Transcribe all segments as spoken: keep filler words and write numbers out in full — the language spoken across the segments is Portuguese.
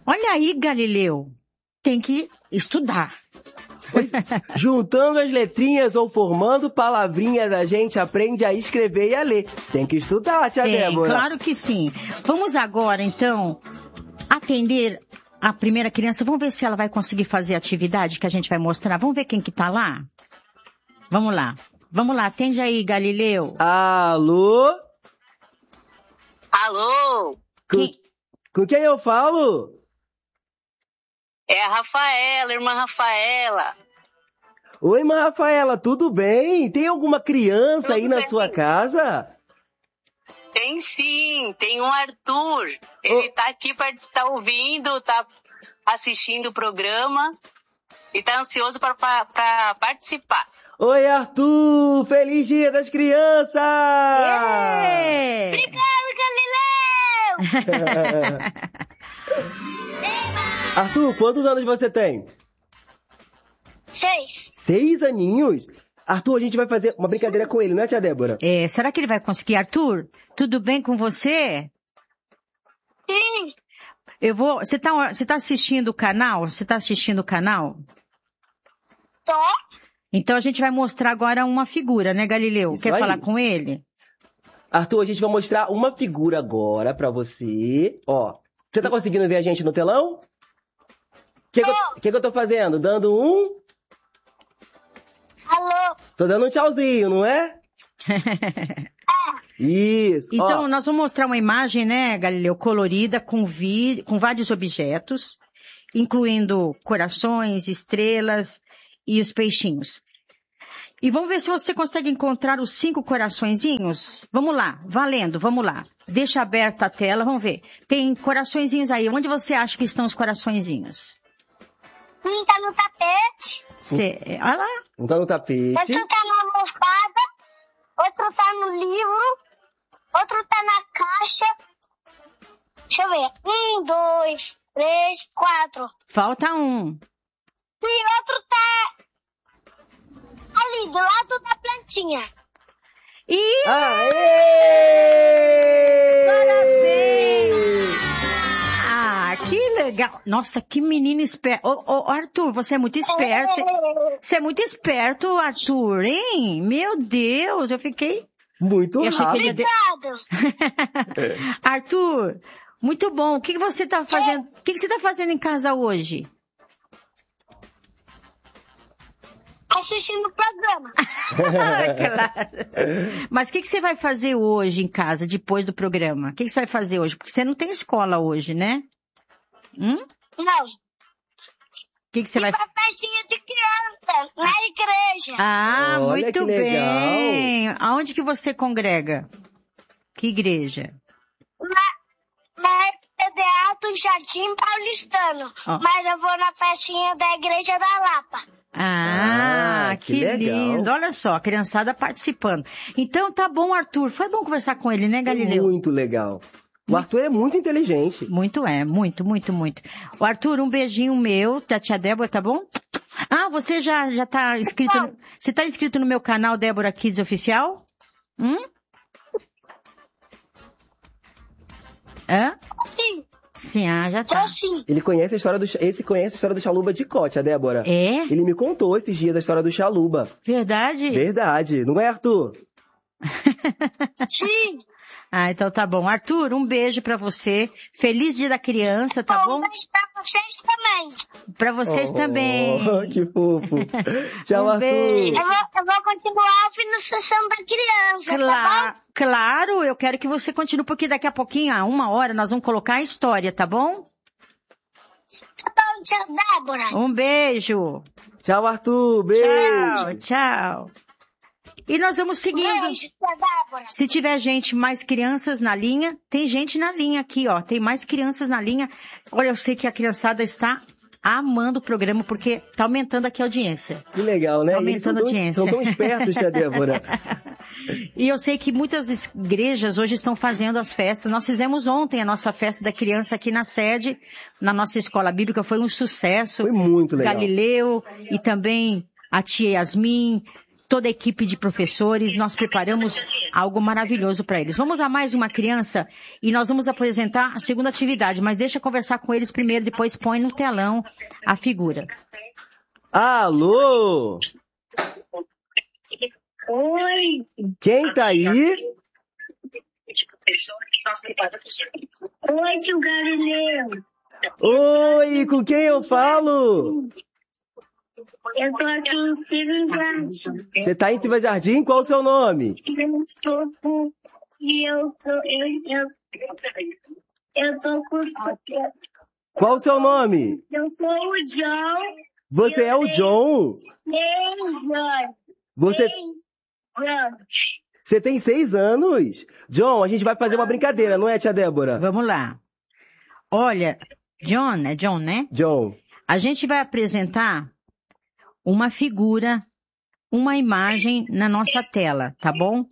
Olha aí, Galileu. Tem que estudar. Pois, juntando as letrinhas ou formando palavrinhas, a gente aprende a escrever e a ler. Tem que estudar, tia Tem, Débora. Claro que sim. Vamos agora, então, atender a primeira criança. Vamos ver se ela vai conseguir fazer a atividade que a gente vai mostrar. Vamos ver quem que tá lá? Vamos lá. Vamos lá, atende aí, Galileu. Alô? Alô? Com Quem? com quem eu falo? É a Rafaela, irmã Rafaela. Oi, irmã Rafaela, tudo bem? Tem alguma criança Tudo aí na bem. sua casa? Tem sim, tem um Arthur. Ele tá aqui para estar ouvindo, tá assistindo o programa e tá ansioso para participar. Oi, Arthur! Feliz Dia das Crianças! É. Obrigado, Galileu! Arthur, quantos anos você tem? Seis. Seis aninhos? Arthur, a gente vai fazer uma brincadeira com ele, não é, tia Débora? É, será que ele vai conseguir? Arthur, tudo bem com você? Sim. Eu vou. Você tá, você tá assistindo o canal? Você tá assistindo o canal? Tô. Então a gente vai mostrar agora uma figura, né, Galileu? Isso Quer aí. falar com ele? Arthur, a gente vai mostrar uma figura agora pra você. Ó, você tá conseguindo ver a gente no telão? O que, que, eu- que que eu tô fazendo? Dando um... Alô? Tô dando um tchauzinho, não é? Isso. Então, ó. nós vamos mostrar uma imagem, né, Galileu, colorida, com, vi... com vários objetos, incluindo corações, estrelas e os peixinhos. E vamos ver se você consegue encontrar os cinco coraçõezinhos. Vamos lá, valendo, vamos lá. Deixa aberta a tela, vamos ver. Tem coraçõezinhos aí. Onde você acha que estão os coraçõezinhos? Um tá no tapete, Cê... Olha lá. Um tá no tapete. outro tá na almofada, outro tá no livro, outro tá na caixa. Deixa eu ver. Um, dois, três, quatro. Falta um. E outro tá ali, do lado da plantinha. E... Aê! Ah, que legal. Nossa, que menino esperto. Ô, ô, Arthur, você é muito esperto. Você é muito esperto, Arthur, hein? Meu Deus, eu fiquei... Muito Eu achei que ele rápido. ia de- Obrigado. Arthur, muito bom. O que, que você tá fazendo? O que, que você tá fazendo em casa hoje? Assistindo o programa. Claro. Mas o que, que você vai fazer hoje em casa, depois do programa? O que, que você vai fazer hoje? Porque você não tem escola hoje, né? Hum? O Não. que, que você vai... Uma festinha de criança na igreja. Ah, Olha muito que legal. bem. Aonde que você congrega? Que igreja? Na, na Teatro Jardim Paulistano. Ó. Mas eu vou na festinha da igreja da Lapa. Ah, Ah, que, que legal. lindo. Olha só, a criançada participando. Então tá bom, Arthur. Foi bom conversar com ele, né, Galileu? Muito legal. O Arthur é muito inteligente. Muito é, muito, muito, muito. O Arthur, um beijinho meu, da tia Débora, tá bom? Ah, você já, já tá inscrito, no, você tá inscrito no meu canal Débora Kids Oficial? Hum? Hã? Sim, Sim, ah, já tá. eu sim. Ele conhece a história do... Esse conhece a história do Chaluba de Cote, a Débora. É? Ele me contou esses dias a história do Chaluba. Verdade? Verdade. Não é, Arthur? Sim. Ah, então tá bom. Arthur, um beijo pra você. Feliz Dia da Criança, tá bom? Um beijo pra vocês também. Pra vocês Oh, também. que fofo. Tchau, Um Arthur. beijo. Eu vou, eu vou continuar ouvindo a sessão da criança, tá Claro, bom? claro, eu quero que você continue, porque daqui a pouquinho, a uma hora, nós vamos colocar a história, tá bom? Tá bom, tia Débora. Um beijo. Tchau, Arthur. Beijo. Tchau, tchau. E nós vamos seguindo. Beijo, tia Débora. Se tiver gente, mais crianças na linha, tem gente na linha aqui, ó. Tem mais crianças na linha. Olha, eu sei que a criançada está amando o programa, porque tá aumentando aqui a audiência. Que legal, né? Tá E eles são aumentando a tão, audiência. são tão espertos, tia Débora. E eu sei que muitas igrejas hoje estão fazendo as festas. Nós fizemos ontem a nossa festa da criança aqui na sede, na nossa escola bíblica. Foi um sucesso. Foi muito legal. Galileu e também a tia Yasmin. toda a equipe de professores, nós preparamos algo maravilhoso para eles. Vamos a mais uma criança e nós vamos apresentar a segunda atividade, mas deixa eu conversar com eles primeiro, depois põe no telão a figura. Alô? Oi. Quem tá aí? Oi, tio Galileu. Oi, com quem eu falo? Eu tô aqui em Silva Jardim. Você tá em Silva Jardim? Qual o seu nome? Eu tô com... E eu tô... Eu, eu, eu tô com... Qual o seu nome? Eu sou o John. Você é o John? Seis anos. Você, Seis anos. você tem seis anos? John, a gente vai fazer uma brincadeira, não é, tia Débora? Vamos lá. Olha, John, é John, né? John. A gente vai apresentar uma figura, uma imagem na nossa tela, tá bom?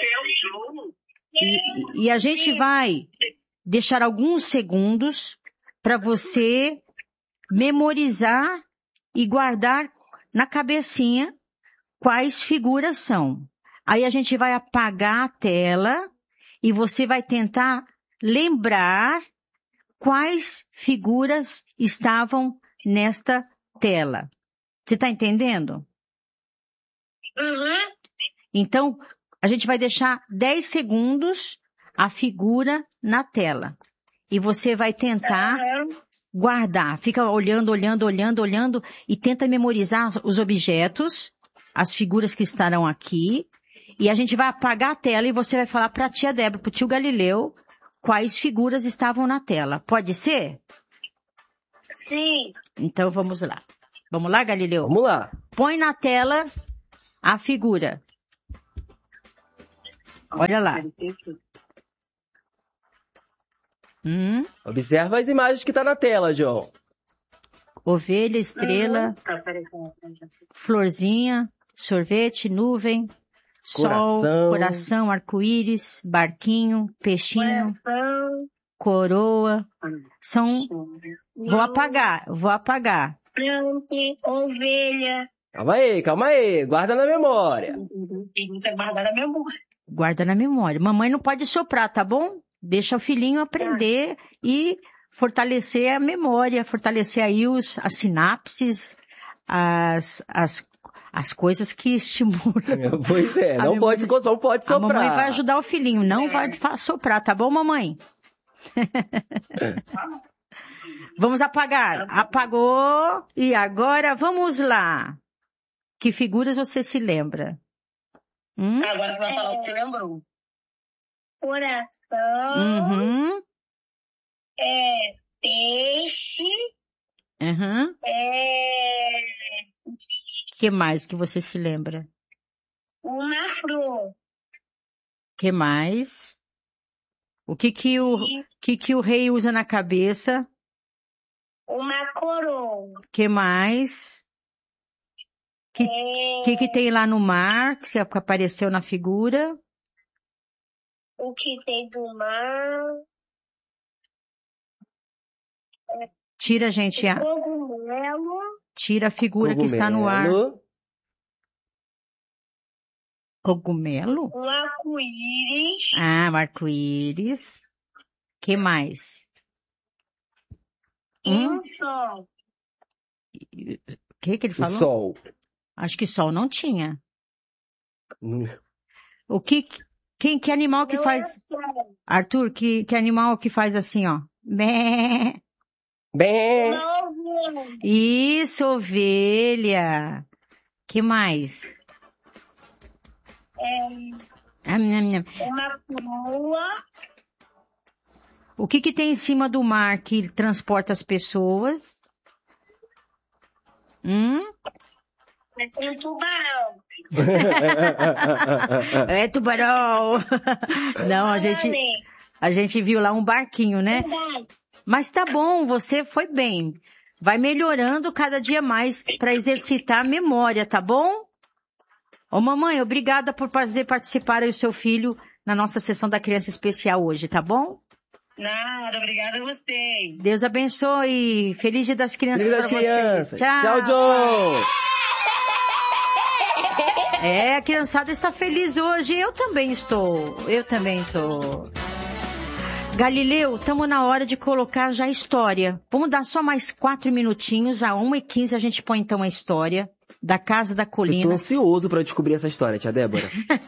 E, e a gente vai deixar alguns segundos para você memorizar e guardar na cabecinha quais figuras são. Aí a gente vai apagar a tela e você vai tentar lembrar quais figuras estavam nesta tela. Você está entendendo? Uhum. Então, a gente vai deixar dez segundos a figura na tela. E você vai tentar guardar. Fica olhando, olhando, olhando, olhando e tenta memorizar os objetos, as figuras que estarão aqui. E a gente vai apagar a tela e você vai falar para a tia Débora, para o tio Galileu, quais figuras estavam na tela. Pode ser? Sim. Então, vamos lá. Vamos lá, Galileu? Vamos lá. Põe na tela a figura. Olha lá. Hum, Observa as imagens que tá na tela, John. ovelha, estrela, florzinha, sorvete, nuvem, sol, Coração. coração, arco-íris, barquinho, peixinho, Coração. coroa. São... Vou apagar, vou apagar. Planta. Ovelha. Calma aí, calma aí. Guarda na memória. Tem que guardar na memória. Guarda na memória. Mamãe não pode soprar, tá bom? Deixa o filhinho aprender e fortalecer a memória, fortalecer aí os, as sinapses, as, as, as coisas que estimulam. Pois é, A não memória- pode, não pode A soprar. mamãe vai ajudar o filhinho, não vai fa- soprar, tá bom, mamãe? Vamos apagar. Apagou. E agora vamos lá. Que figuras você se lembra? Hum? Agora você vai falar o que você lembrou. Coração. Uhum. É, peixe. Uhum. É, Que mais que você se lembra? uma flor. Que mais? O que que o, E que que o rei usa na cabeça? uma coroa. Que mais? Que, É, que que tem lá no mar, que se- que apareceu na figura? o que tem do mar. Tira, gente, a, Cogumelo. tira a figura que está no ar. Cogumelo. Cogumelo? Um arco-íris. Ah, um arco-íris. Que mais? E Hum? um sol. O que que ele O falou? sol. Acho que sol não tinha. Hum. O que, quem, que animal que Não faz, é sol. Arthur, que, que animal que faz assim, ó? Bé. Bem, Uma ovelha. Isso, ovelha. Que mais? É, Ah, nham, nham. uma coroa. O que que tem em cima do mar que transporta as pessoas? Hum? Um tubarão. É tubarão. Não, a gente, a gente viu lá um barquinho, né? Verdade. Mas tá bom, você foi bem. Vai melhorando cada dia mais para exercitar a memória, tá bom? Ô mamãe, obrigada por fazer participar aí o seu filho na nossa sessão da criança especial hoje, tá bom? Nada, obrigada a você. Deus abençoe. Feliz Dia das Crianças Filho das para crianças. vocês. Tchau. Tchau, John. É, a criançada está feliz hoje. Eu também estou. Eu também estou. Galileu, estamos na hora de colocar já a história. Vamos dar só mais quatro minutinhos. A uma e quinze a gente põe então a história da Casa da Colina. Eu tô ansioso para descobrir essa história, tia Débora.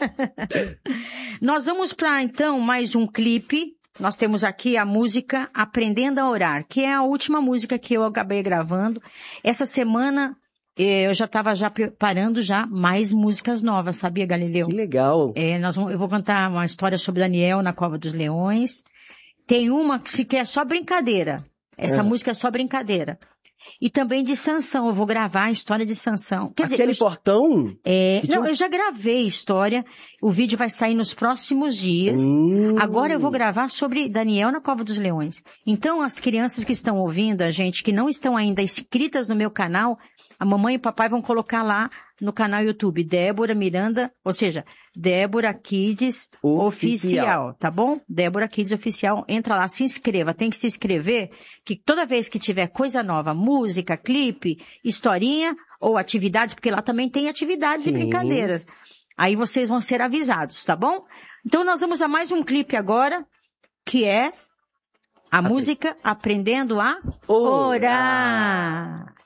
Nós vamos para então mais um clipe. Nós temos aqui a música Aprendendo a Orar, que é a última música que eu acabei gravando. Essa semana eu já estava já preparando já mais músicas novas, sabia, Galileu? Que legal. É, nós vamos, eu vou contar uma história sobre Daniel na Cova dos Leões. Tem uma que é só brincadeira. Essa é. música é só brincadeira. E também de Sansão. Eu vou gravar a história de Sansão. Quer Aquele dizer, eu, portão? É, tinha... não, eu já gravei a história. O vídeo vai sair nos próximos dias. Hum. Agora eu vou gravar sobre Daniel na Cova dos Leões. Então, as crianças que estão ouvindo a gente, que não estão ainda inscritas no meu canal, a mamãe e o papai vão colocar lá no canal YouTube, Débora Miranda, ou seja, Débora Kids Oficial. Oficial, tá bom? Débora Kids Oficial, entra lá, se inscreva, tem que se inscrever, que toda vez que tiver coisa nova, música, clipe, historinha ou atividades, porque lá também tem atividades Sim. e brincadeiras, aí vocês vão ser avisados, tá bom? Então nós vamos a mais um clipe agora, que é a Apre... música Aprendendo a Orar. Orar.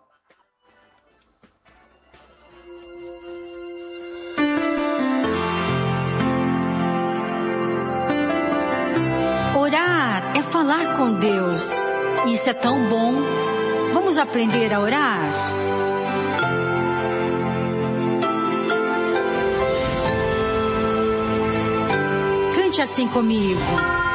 Orar é falar com Deus. Isso é tão bom. Vamos aprender a orar? Cante assim comigo.